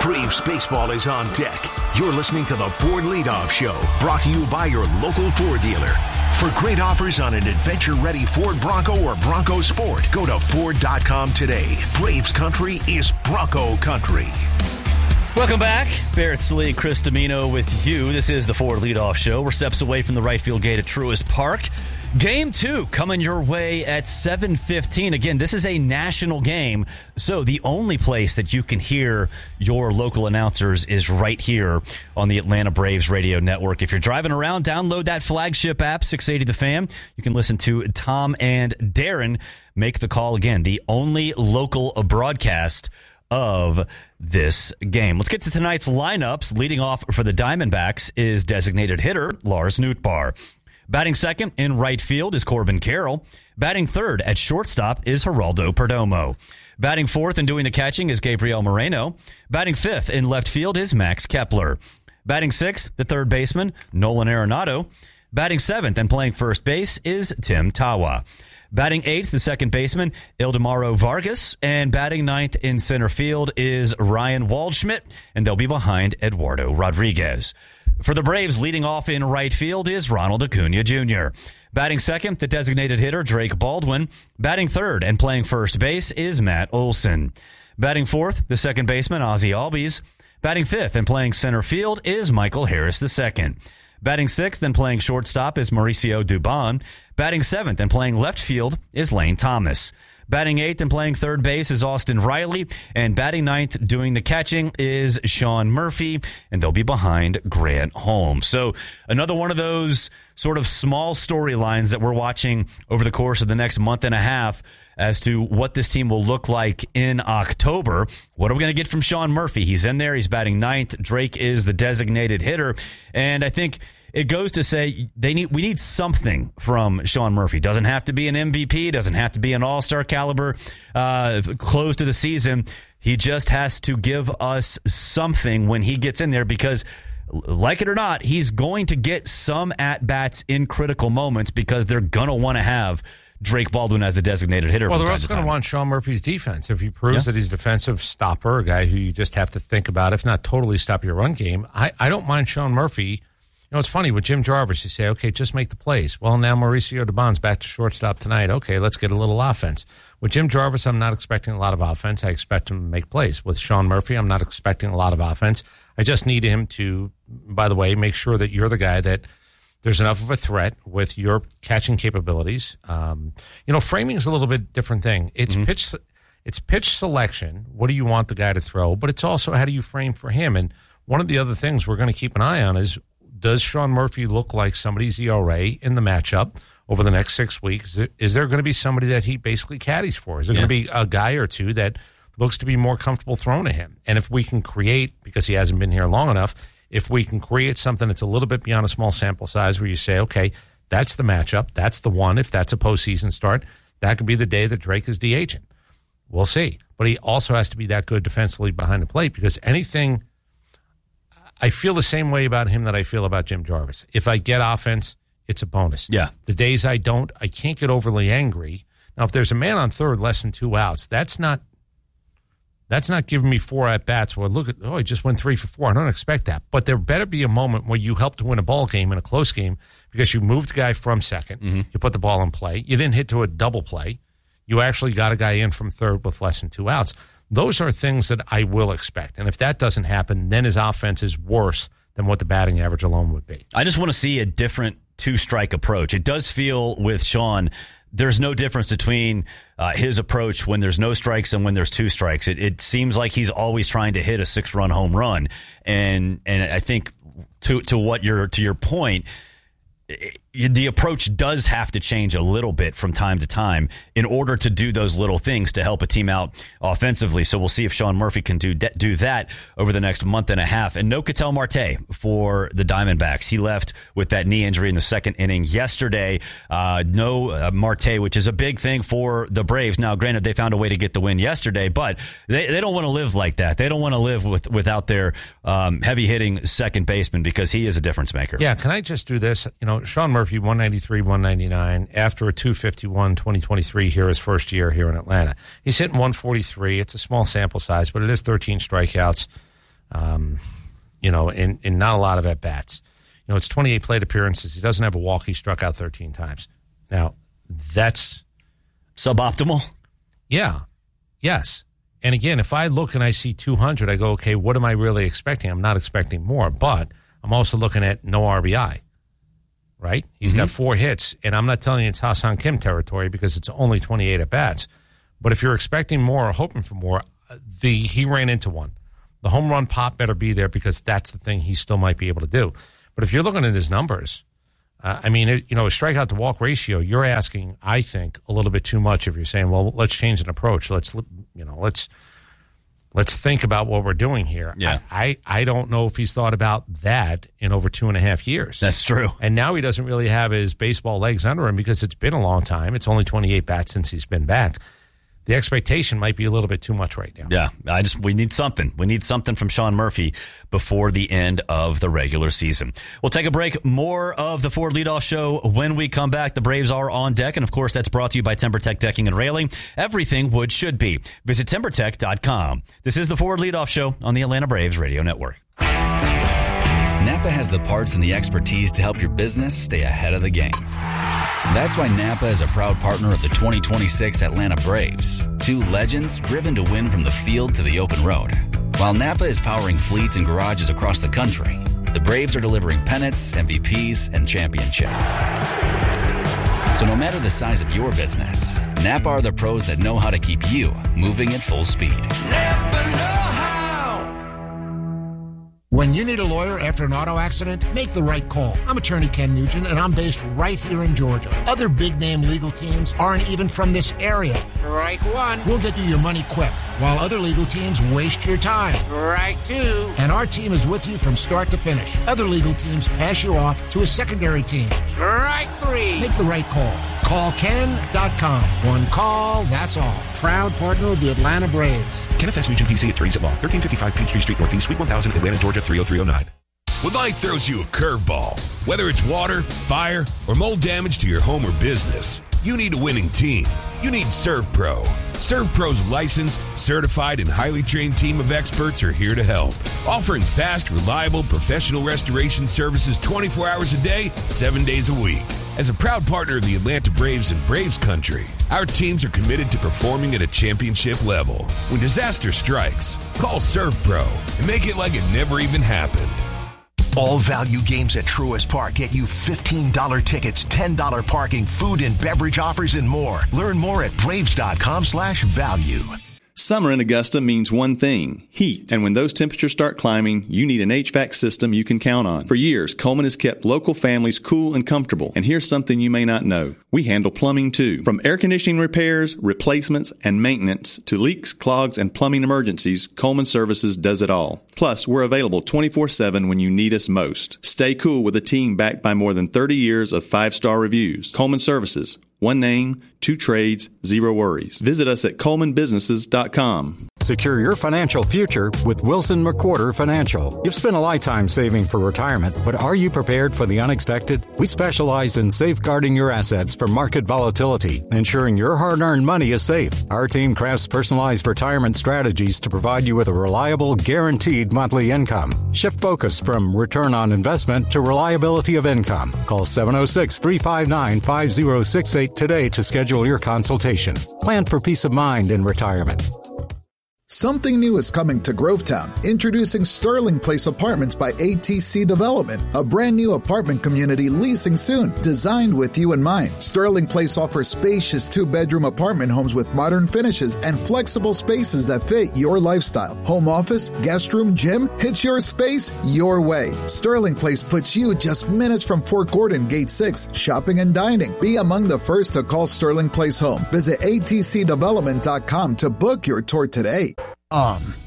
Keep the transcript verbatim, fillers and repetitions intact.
Braves baseball is on deck. You're listening to the Ford Leadoff Show, brought to you by your local Ford dealer. For great offers on an adventure-ready Ford Bronco or Bronco Sport, go to Ford dot com today. Braves country is Bronco country. Welcome back. Barrett Slee, Chris Domino with you. This is the Ford Leadoff Show. We're steps away from the right field gate at Truist Park. Game two coming your way at seven fifteen. Again, this is a national game, so the only place that you can hear your local announcers is right here on the Atlanta Braves radio network. If you're driving around, download that flagship app, six eighty The Fan. You can listen to Tom and Darren make the call. Again, the only local broadcast of this game. Let's get to tonight's lineups. Leading off for the Diamondbacks is designated hitter Lars Nootbaar. Batting second in right field is Corbin Carroll. Batting third at shortstop is Geraldo Perdomo. Batting fourth and doing the catching is Gabriel Moreno. Batting fifth in left field is Max Kepler. Batting sixth, the third baseman, Nolan Arenado. Batting seventh and playing first base is Tim Tawa. Batting eighth, the second baseman, Ildemaro Vargas. And batting ninth in center field is Ryan Waldschmidt, and they'll be behind Eduardo Rodriguez. For the Braves, leading off in right field is Ronald Acuna Junior Batting second, the designated hitter, Drake Baldwin. Batting third and playing first base is Matt Olson. Batting fourth, the second baseman, Ozzie Albies. Batting fifth and playing center field is Michael Harris the second. Batting sixth and playing shortstop is Mauricio Dubon. Batting seventh and playing left field is Lane Thomas. Batting eighth and playing third base is Austin Riley. And batting ninth doing the catching is Sean Murphy. And they'll be behind Grant Holmes. So another one of those sort of small storylines that we're watching over the course of the next month and a half as to what this team will look like in October. What are we going to get from Sean Murphy? He's in there. He's batting ninth. Drake is the designated hitter. And I think it goes to say they need we need something from Sean Murphy. Doesn't have to be an M V P. Doesn't have to be an all-star caliber uh, close to the season. He just has to give us something when he gets in there because, like it or not, he's going to get some at-bats in critical moments because they're going to want to have Drake Baldwin as the designated hitter. Well, they're also going to want Sean Murphy's defense. If he proves yeah. that he's a defensive stopper, a guy who you just have to think about, if not totally stop your run game, I, I don't mind Sean Murphy. You know, it's funny with Jim Jarvis, you say, okay, just make the plays. Well, now Mauricio Dubon's back to shortstop tonight. Okay, let's get a little offense. With Jim Jarvis, I'm not expecting a lot of offense. I expect him to make plays. With Sean Murphy, I'm not expecting a lot of offense. I just need him to, by the way, make sure that you're the guy that there's enough of a threat with your catching capabilities. Um, you know, framing is a little bit different thing. It's mm-hmm. pitch, it's pitch selection. What do you want the guy to throw? But it's also how do you frame for him? And one of the other things we're going to keep an eye on is, does Sean Murphy look like somebody's E R A in the matchup over the next six weeks? Is there going to be somebody that he basically caddies for? Is there yeah. going to be a guy or two that looks to be more comfortable thrown to him? And if we can create, because he hasn't been here long enough, if we can create something that's a little bit beyond a small sample size where you say, okay, that's the matchup, that's the one, if that's a postseason start, that could be the day that Drake is DHing. We'll see. But he also has to be that good defensively behind the plate because anything – I feel the same way about him that I feel about Jim Jarvis. If I get offense, it's a bonus. Yeah. The days I don't, I can't get overly angry. Now, if there's a man on third, less than two outs, that's not that's not giving me four at-bats where, look, at oh, he just went three for four. I don't expect that. But there better be a moment where you help to win a ball game in a close game because you moved a guy from second. Mm-hmm. You put the ball in play. You didn't hit to a double play. You actually got a guy in from third with less than two outs. Those are things that I will expect. And if that doesn't happen, then his offense is worse than what the batting average alone would be. I just want to see a different two-strike approach. It does feel with Sean, there's no difference between uh, his approach when there's no strikes and when there's two strikes. It, it seems like he's always trying to hit a six-run home run. And and I think to to what your to your point, it, the approach does have to change a little bit from time to time in order to do those little things to help a team out offensively. So we'll see if Sean Murphy can do do that over the next month and a half. And no Ketel Marte for the Diamondbacks. He left with that knee injury in the second inning yesterday. Uh, no uh, Marte, which is a big thing for the Braves. Now, granted, they found a way to get the win yesterday, but they, they don't want to live like that. They don't want to live with without their um, heavy-hitting second baseman because he is a difference maker. Yeah, can I just do this? You know, Sean Murphy, one ninety-three, one ninety-nine, after a two fifty-one, twenty twenty-three here, his first year here in Atlanta. He's hitting one forty-three. It's a small sample size, but it is thirteen strikeouts. um, you know, and, and not a lot of at-bats. You know, it's twenty-eight plate appearances. He doesn't have a walk. He struck out thirteen times. Now, that's... suboptimal? Yeah. Yes. And again, if I look and I see two hundred, I go, okay, what am I really expecting? I'm not expecting more, but I'm also looking at no R B I, right? He's mm-hmm. got four hits, and I'm not telling you it's Ha-Seong Kim territory because it's only twenty-eight at-bats. But if you're expecting more or hoping for more, the he ran into one. The home run pop better be there because that's the thing he still might be able to do. But if you're looking at his numbers, uh, I mean, it, you know, a strikeout to walk ratio, you're asking, I think, a little bit too much if you're saying, well, let's change an approach. Let's, you know, let's let's think about what we're doing here. Yeah. I, I, I don't know if he's thought about that in over two and a half years. That's true. And now he doesn't really have his baseball legs under him because it's been a long time. It's only twenty-eight bats since he's been back. The expectation might be a little bit too much right now. Yeah, I just we need something. We need something from Sean Murphy before the end of the regular season. We'll take a break. More of the Ford Leadoff Show when we come back. The Braves are on deck, and of course, that's brought to you by TimberTech Decking and Railing. Everything wood should be. Visit timber tech dot com. This is the Ford Leadoff Show on the Atlanta Braves Radio Network. Napa has the parts and the expertise to help your business stay ahead of the game. That's why Napa is a proud partner of the twenty twenty-six Atlanta Braves, two legends driven to win from the field to the open road. While Napa is powering fleets and garages across the country, the Braves are delivering pennants, M V Ps, and championships. So no matter the size of your business, Napa are the pros that know how to keep you moving at full speed. Napa know how. When you need a lawyer after an auto accident, make the right call. I'm attorney Ken Nugent, and I'm based right here in Georgia. Other big-name legal teams aren't even from this area. Right one. We'll get you your money quick, while other legal teams waste your time. Right two. And our team is with you from start to finish. Other legal teams pass you off to a secondary team. Right three. Make the right call. Call Ken dot com. One call, that's all. Proud partner of the Atlanta Braves. Kenneth S. Nugent, P C, attorneys at law. thirteen fifty-five Peachtree Street Northeast, Suite one thousand, Atlanta, Georgia, three oh three oh nine. When life throws you a curveball, whether it's water, fire, or mold damage to your home or business, you need a winning team. You need ServPro. ServPro's licensed, certified, and highly trained team of experts are here to help, offering fast, reliable, professional restoration services twenty-four hours a day, seven days a week. As a proud partner of the Atlanta Braves and Braves Country, our teams are committed to performing at a championship level. When disaster strikes, call ServPro and make it like it never even happened. All value games at Truist Park get you fifteen dollars tickets, ten dollars parking, food and beverage offers, and more. Learn more at braves.com slash value. Summer in Augusta means one thing, heat. And when those temperatures start climbing, you need an H V A C system you can count on. For years, Coleman has kept local families cool and comfortable. And here's something you may not know. We handle plumbing too. From air conditioning repairs, replacements, and maintenance to leaks, clogs, and plumbing emergencies, Coleman Services does it all. Plus, we're available twenty-four seven when you need us most. Stay cool with a team backed by more than thirty years of five-star reviews. Coleman Services. One name, two trades, zero worries. Visit us at coleman businesses dot com. Secure your financial future with Wilson McWhorter Financial. You've spent a lifetime saving for retirement, but are you prepared for the unexpected? We specialize in safeguarding your assets from market volatility, ensuring your hard-earned money is safe. Our team crafts personalized retirement strategies to provide you with a reliable, guaranteed monthly income. Shift focus from return on investment to reliability of income. Call seven oh six, three five nine, five oh six eight today to schedule your consultation. Plan for peace of mind in retirement. Something new is coming to Grovetown. Introducing Sterling Place Apartments by A T C Development, a brand new apartment community leasing soon, designed with you in mind. Sterling Place offers spacious two-bedroom apartment homes with modern finishes and flexible spaces that fit your lifestyle. Home office, guest room, gym, it's your space, your way. Sterling Place puts you just minutes from Fort Gordon, Gate six, shopping and dining. Be among the first to call Sterling Place home. Visit A T C development dot com to book your tour today. Um,